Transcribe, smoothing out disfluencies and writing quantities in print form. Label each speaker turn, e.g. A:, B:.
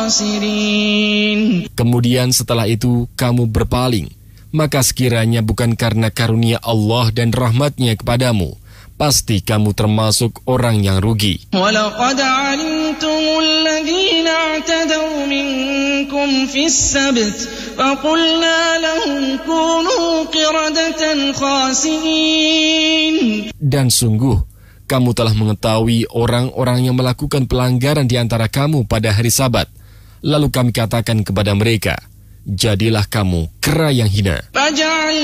A: Kemudian setelah itu kamu berpaling, maka sekiranya bukan karena karunia Allah dan rahmatnya kepadamu, pasti kamu termasuk orang yang rugi.
B: وَلَقَدْ عَلِمْتُمُ الَّذِينَ اعْتَدَوْا مِنْكُمْ فِي السَّبْتِ فَقُلْنَا لَهُمْ كُونُوا قِرَدَةً خَاسِئِينَ. Dan
A: sungguh, kamu telah mengetahui orang-orang yang melakukan pelanggaran di antara kamu pada hari Sabat. Lalu kami katakan kepada mereka, jadilah kamu kera yang hina.